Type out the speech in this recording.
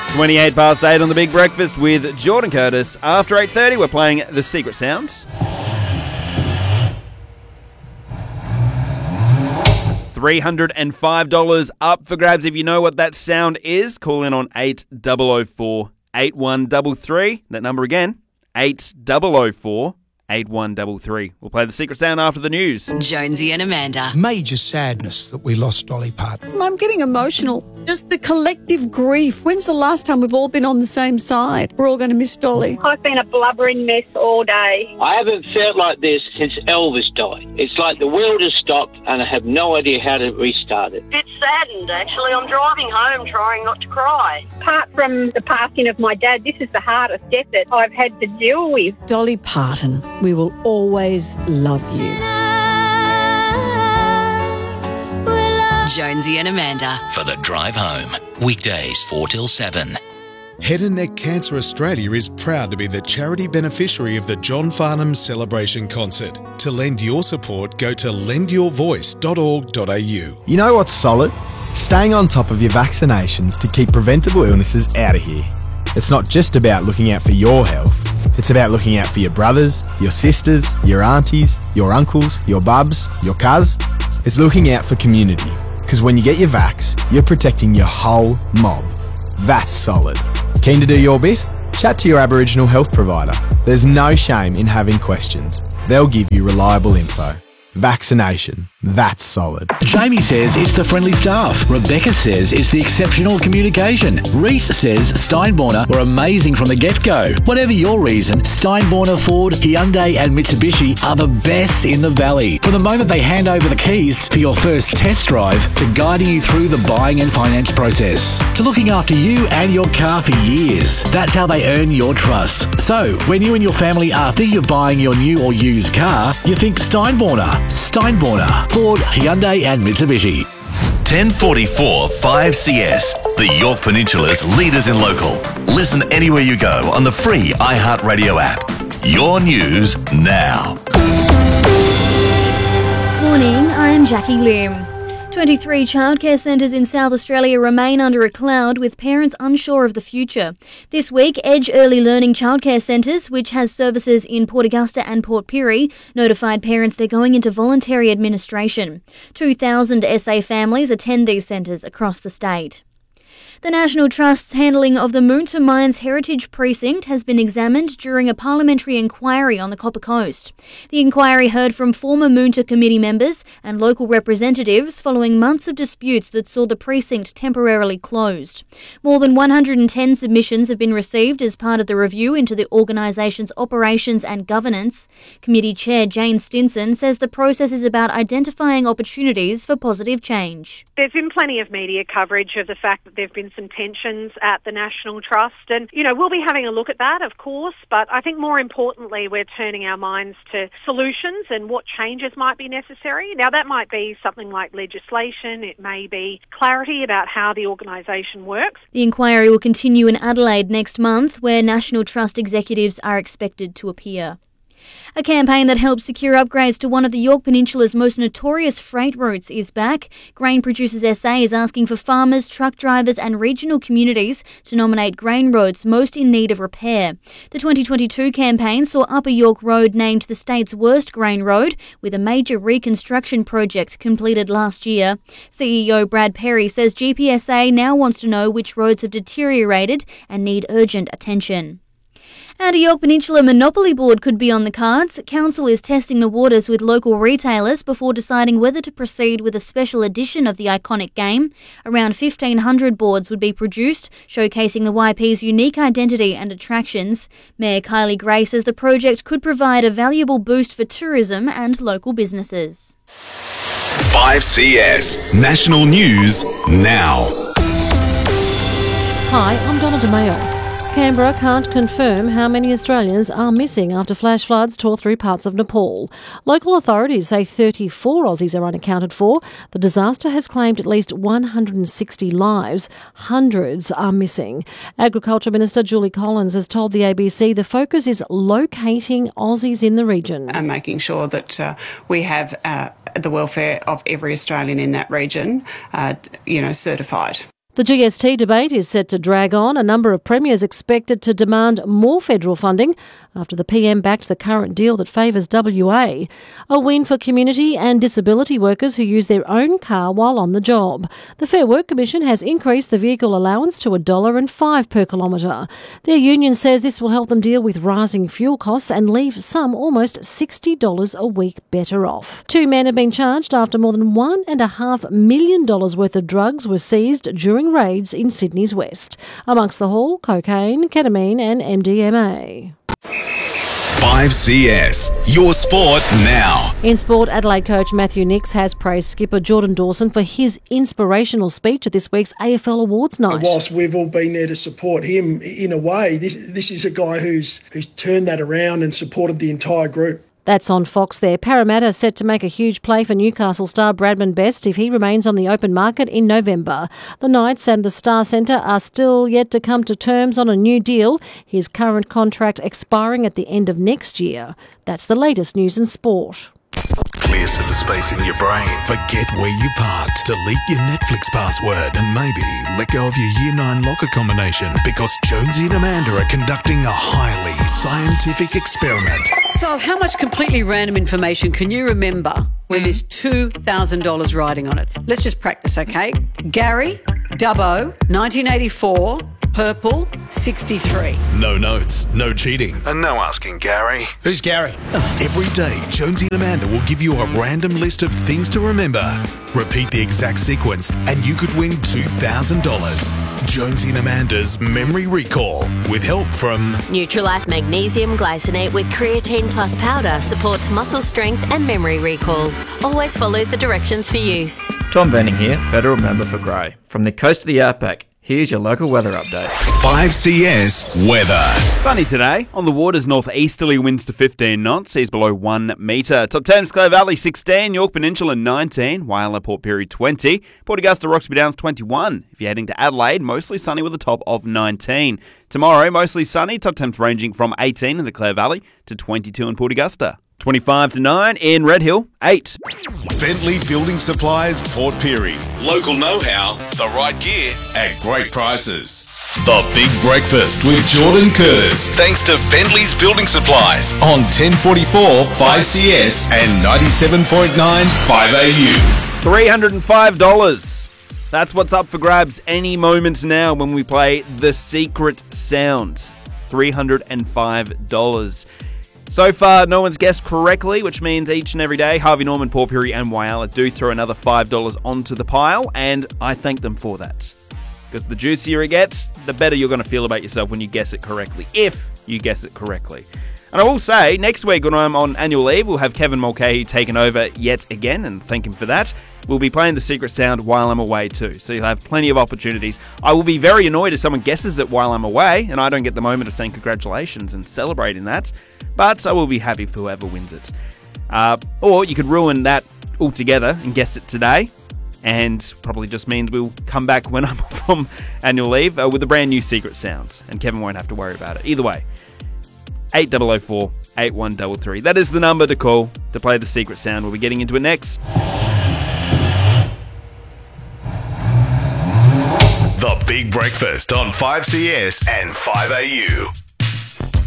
28 past 8 on The Big Breakfast with Jordan Curtis. After 8:30, we're playing The Secret Sound. $305 up for grabs. If you know what that sound is, call in on 8004 8133. That number again, 8004 8133. We'll play The Secret Sound after the news. Jonesy and Amanda. Major sadness that we lost Dolly Parton. I'm getting emotional. Just the collective grief. When's the last time we've all been on the same side? We're all going to miss Dolly. I've been a blubbering mess all day. I haven't felt like this since Elvis died. It's like the world has stopped and I have no idea how to restart it. Bit saddened, actually. I'm driving home trying not to cry. Apart from the passing of my dad, this is the hardest death that I've had to deal with. Dolly Parton, we will always love you. Jonesy and Amanda. For the drive home. Weekdays 4 till 7. Head and Neck Cancer Australia is proud to be the charity beneficiary of the John Farnham Celebration Concert. To lend your support, go to lendyourvoice.org.au. You know what's solid? Staying on top of your vaccinations to keep preventable illnesses out of here. It's not just about looking out for your health. It's about looking out for your brothers, your sisters, your aunties, your uncles, your bubs, your cuz. It's looking out for community. Because when you get your vax, you're protecting your whole mob. That's solid. Keen to do your bit? Chat to your Aboriginal health provider. There's no shame in having questions. They'll give you reliable info. Vaccination. That's solid. Jamie says it's the friendly staff. Rebecca says it's the exceptional communication. Reese says Steinborner were amazing from the get-go. Whatever your reason, Steinborner, Ford, Hyundai and Mitsubishi are the best in the valley. From the moment they hand over the keys for your first test drive to guiding you through the buying and finance process, to looking after you and your car for years. That's how they earn your trust. So, when you and your family are thinking of buying your new or used car, you think Steinborner. Steinborner, Ford, Hyundai and Mitsubishi. 1044 5CS, the York Peninsula's leaders in local. Listen anywhere you go on the free iHeartRadio app. Your news now. Morning, I'm Jackie Lim. 23 childcare centres in South Australia remain under a cloud with parents unsure of the future. This week, Edge Early Learning Childcare Centres, which has services in Port Augusta and Port Pirie, notified parents they're going into voluntary administration. 2,000 SA families attend these centres across the state. The National Trust's handling of the Moonta Mines Heritage Precinct has been examined during a parliamentary inquiry on the Copper Coast. The inquiry heard from former Moonta committee members and local representatives following months of disputes that saw the precinct temporarily closed. More than 110 submissions have been received as part of the review into the organisation's operations and governance. Committee Chair Jane Stinson says the process is about identifying opportunities for positive change. There's been plenty of media coverage of the fact that there have been some tensions at the National Trust and, we'll be having a look at that, of course, but I think more importantly we're turning our minds to solutions and what changes might be necessary. Now that might be something like legislation, it may be clarity about how the organisation works. The inquiry will continue in Adelaide next month, where National Trust executives are expected to appear. A campaign that helps secure upgrades to one of the York Peninsula's most notorious freight routes is back. Grain Producers SA is asking for farmers, truck drivers and regional communities to nominate grain roads most in need of repair. The 2022 campaign saw Upper York Road named the state's worst grain road, with a major reconstruction project completed last year. CEO Brad Perry says GPSA now wants to know which roads have deteriorated and need urgent attention. And a York Peninsula Monopoly Board could be on the cards. Council is testing the waters with local retailers before deciding whether to proceed with a special edition of the iconic game. Around 1,500 boards would be produced, showcasing the YP's unique identity and attractions. Mayor Kylie Gray says the project could provide a valuable boost for tourism and local businesses. 5CS National News Now. Hi, I'm Donna DeMayo. Canberra can't confirm how many Australians are missing after flash floods tore through parts of Nepal. Local authorities say 34 Aussies are unaccounted for. The disaster has claimed at least 160 lives. Hundreds are missing. Agriculture Minister Julie Collins has told the ABC the focus is locating Aussies in the region. And making sure that we have the welfare of every Australian in that region, certified. The GST debate is set to drag on. A number of premiers expected to demand more federal funding after the PM backed the current deal that favours WA. A win for community and disability workers who use their own car while on the job. The Fair Work Commission has increased the vehicle allowance to $1.05 per kilometre. Their union says this will help them deal with rising fuel costs and leave some almost $60 a week better off. 2 men have been charged after more than $1.5 million worth of drugs were seized during raids in Sydney's west. Amongst the haul, cocaine, ketamine and MDMA. 5CS, your sport now. In sport, Adelaide coach Matthew Nicks has praised skipper Jordan Dawson for his inspirational speech at this week's AFL Awards night. Whilst we've all been there to support him, in a way, this is a guy who's turned that around and supported the entire group. That's on Fox there. Parramatta set to make a huge play for Newcastle star Bradman Best if he remains on the open market in November. The Knights and the Star Centre are still yet to come to terms on a new deal, his current contract expiring at the end of next year. That's the latest news in sport. Clear some space in your brain. Forget where you parked. Delete your Netflix password and maybe let go of your Year 9 locker combination because Jonesy and Amanda are conducting a highly scientific experiment. So how much completely random information can you remember when there's $2,000 riding on it? Let's just practice, okay? Gary, Dubbo, 1984, purple, 63. No notes, no cheating, and no asking Gary. Who's Gary? Every day, Jonesy and Amanda will give you a random list of things to remember. Repeat the exact sequence, and you could win $2,000. Jonesy and Amanda's Memory Recall, with help from Nutrilife Magnesium Glycinate with Creatine Plus Powder supports muscle strength and memory recall. Always follow the directions for use. Tom Benning here, Federal Member for Grey. From the coast of the Outback, here's your local weather update. 5CS Weather. Sunny today. On the waters, northeasterly winds to 15 knots, seas below 1 metre. Top 10, Clare Valley 16, York Peninsula 19, Whyalla Port Pirie 20, Port Augusta Roxby Downs 21. If you're heading to Adelaide, mostly sunny with a top of 19. Tomorrow, mostly sunny, top temps ranging from 18 in the Clare Valley to 22 in Port Augusta. 25 to 9 in Red Hill, 8. Bentley Building Supplies, Port Pirie. Local know-how, the right gear at great prices. The Big Breakfast with Jordan Curtis. Thanks to Bentley's Building Supplies on 1044 5CS and 97.9 5AU. $305. That's what's up for grabs any moment now when we play The Secret Sound. $305. So far, no one's guessed correctly, which means each and every day, Harvey Norman, Port Pirie and Whyalla do throw another $5 onto the pile, and I thank them for that. Because the juicier it gets, the better you're going to feel about yourself when you guess it correctly, if you guess it correctly. And I will say, next week when I'm on annual leave, we'll have Kevin Mulcahy taken over yet again, and thank him for that. We'll be playing The Secret Sound while I'm away too, so you'll have plenty of opportunities. I will be very annoyed if someone guesses it while I'm away, and I don't get the moment of saying congratulations and celebrating that, but I will be happy for whoever wins it. Or you could ruin that altogether and guess it today, and probably just means we'll come back when I'm from annual leave with a brand new Secret Sound, and Kevin won't have to worry about it. Either way, 8004 8133. That is the number to call to play The Secret Sound. We'll be getting into it next. The Big Breakfast on 5CS and 5AU.